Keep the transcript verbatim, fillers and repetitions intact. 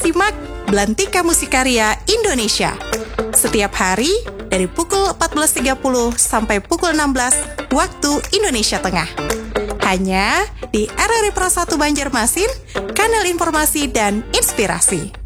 simak Belantika Musikaria Indonesia setiap hari dari pukul empat belas tiga puluh sampai pukul enam belas waktu Indonesia Tengah. Hanya di R R I Pro satu Banjarmasin, kanal informasi dan inspirasi.